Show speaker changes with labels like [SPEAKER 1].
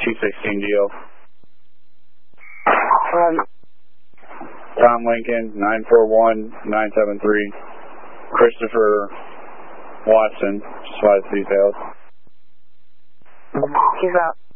[SPEAKER 1] 216 deal.
[SPEAKER 2] Run.
[SPEAKER 1] Tom Lincoln, 941-973. Christopher Watson, just details.
[SPEAKER 2] He's out.